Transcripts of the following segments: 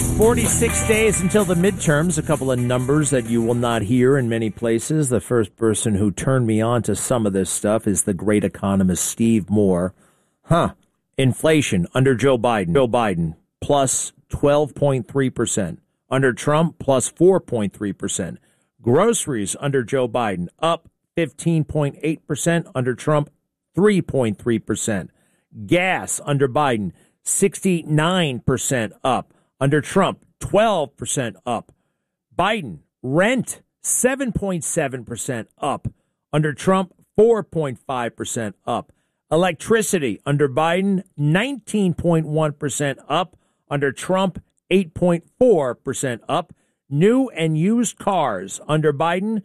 46 days until the midterms. A couple of numbers that you will not hear in many places. The first person who turned me on to some of this stuff is the great economist Steve Moore. Inflation under Joe Biden plus 12.3%. Under Trump plus 4.3%. Groceries under Joe Biden up 15.8%. Under Trump 3.3%. Gas under Biden 69% up. Under Trump, 12% up. Biden, rent, 7.7% up. Under Trump, 4.5% up. Electricity, under Biden, 19.1% up. Under Trump, 8.4% up. New and used cars, under Biden,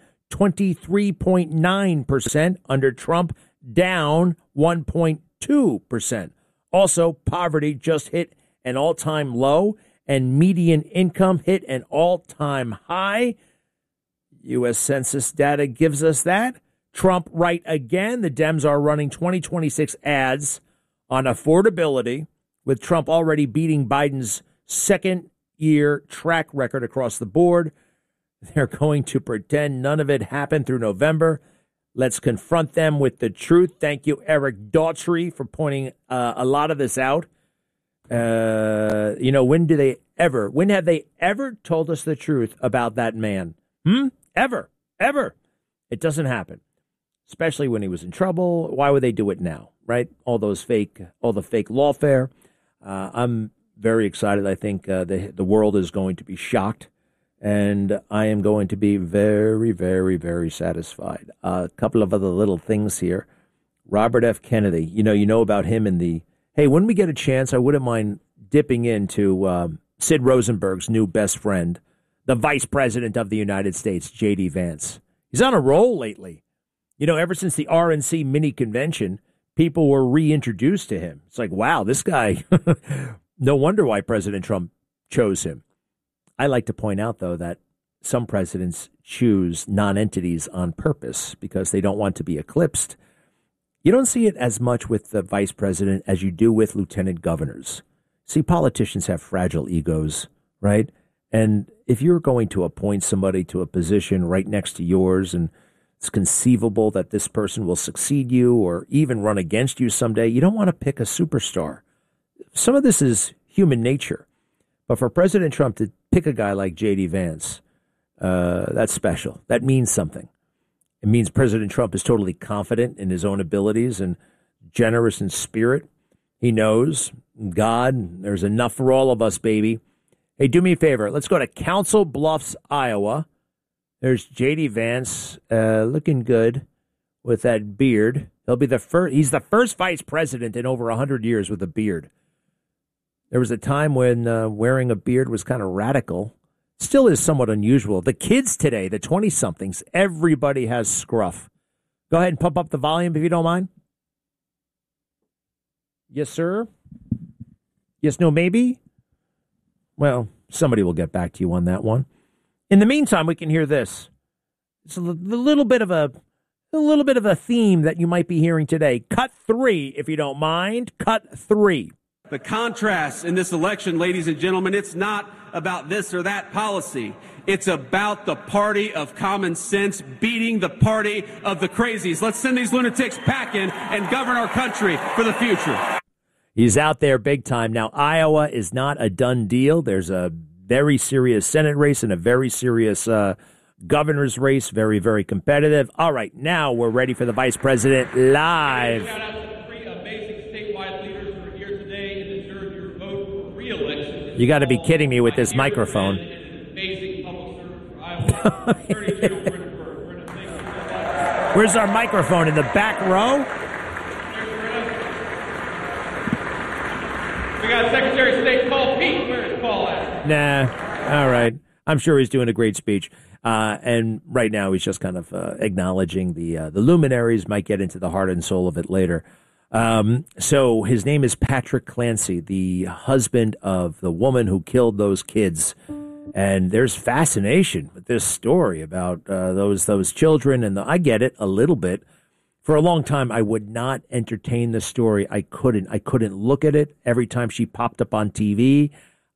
23.9%. Under Trump, down 1.2%. Also, poverty just hit an all-time low, and median income hit an all-time high. U.S. Census data gives us that. Trump right again. The Dems are running 2026 ads on affordability, with Trump already beating Biden's second-year track record across the board. They're going to pretend none of it happened through November. Let's confront them with the truth. Thank you, Eric Daughtry, for pointing a lot of this out. When have they ever told us the truth about that man? Ever. It doesn't happen, especially when he was in trouble. Why would they do it now, right? All the fake lawfare. I'm very excited. I think the world is going to be shocked, and I am going to be very, very, very satisfied. A couple of other little things here. Robert F. Kennedy, you know about him in the, hey, when we get a chance, I wouldn't mind dipping into Sid Rosenberg's new best friend, the Vice President of the United States, J.D. Vance. He's on a roll lately. Ever since the RNC mini convention, people were reintroduced to him. It's like, wow, this guy, no wonder why President Trump chose him. I like to point out, though, that some presidents choose non-entities on purpose because they don't want to be eclipsed. You don't see it as much with the vice president as you do with lieutenant governors. See, politicians have fragile egos, right? And if you're going to appoint somebody to a position right next to yours, and it's conceivable that this person will succeed you or even run against you someday, you don't want to pick a superstar. Some of this is human nature. But for President Trump to pick a guy like J.D. Vance, that's special. That means something. It means President Trump is totally confident in his own abilities and generous in spirit. He knows, God, there's enough for all of us, baby. Hey, do me a favor. Let's go to Council Bluffs, Iowa. There's J.D. Vance looking good with that beard. He's the first vice president in over 100 years with a beard. There was a time when wearing a beard was kind of radical. Still is somewhat unusual. The kids today, the 20-somethings, everybody has scruff. Go ahead and pump up the volume if you don't mind. Yes, sir. Yes, no, maybe. Well, somebody will get back to you on that one. In the meantime, we can hear this. It's a little bit of a theme that you might be hearing today. Cut 3, if you don't mind. Cut 3. The contrast in this election, ladies and gentlemen, it's not about this or that policy. It's about the party of common sense beating the party of the crazies. Let's send these lunatics packing and govern our country for the future. He's out there big time. Now, Iowa is not a done deal. There's a very serious Senate race and a very serious governor's race. Very, very competitive. All right, now we're ready for the vice president live. Shout out to the 3 amazing statewide leaders who are here today and deserve your vote for re-election. You got to be kidding me with this microphone. Amazing public service for Iowa. 32 Brittenburg. Where's our microphone? In the back row? We got Secretary of State Paul Pete. Where is Paul at? Nah. All right. I'm sure he's doing a great speech. And right now he's just kind of acknowledging the luminaries. Might get into the heart and soul of it later. So his name is Patrick Clancy, the husband of the woman who killed those kids. And there's fascination with this story about those children. And I get it a little bit. For a long time, I would not entertain the story. I couldn't look at it. Every time she popped up on TV,